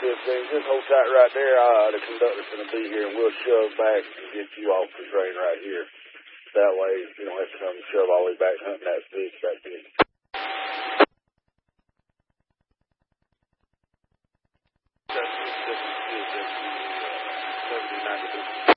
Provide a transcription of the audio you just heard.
15. Just hold tight right there. The conductor's going to be here, and we'll shove back and get you off the train right here. That way, you don't have to come and shove all the way back hunting that fish back there. That's 79.